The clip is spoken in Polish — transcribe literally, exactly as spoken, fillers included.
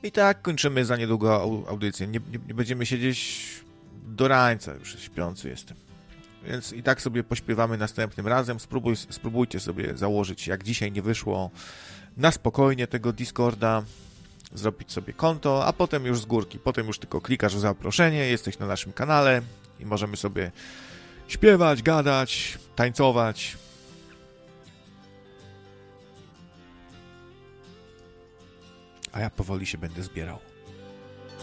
I tak kończymy za niedługo audycję. Nie, nie, nie będziemy siedzieć do rańca, już śpiący jestem. Więc i tak sobie pośpiewamy następnym razem. Spróbuj, spróbujcie sobie założyć, jak dzisiaj nie wyszło, na spokojnie tego Discorda, zrobić sobie konto, a potem już z górki. Potem już tylko klikasz w zaproszenie, jesteś na naszym kanale i możemy sobie śpiewać, gadać, tańcować. A ja powoli się będę zbierał.